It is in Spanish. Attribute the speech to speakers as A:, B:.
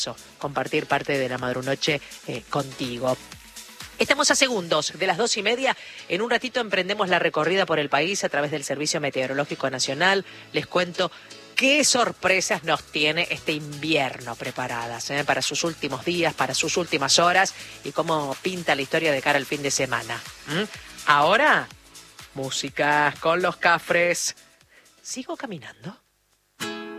A: compartir parte de la madrunoche contigo. Estamos a segundos de las 2:30. En un ratito emprendemos la recorrida por el país a través del Servicio Meteorológico Nacional. Les cuento qué sorpresas nos tiene este invierno preparadas para sus últimos días, para sus últimas horas y cómo pinta la historia de cara al fin de semana. Ahora, música con los Cafres. ¿Sigo caminando?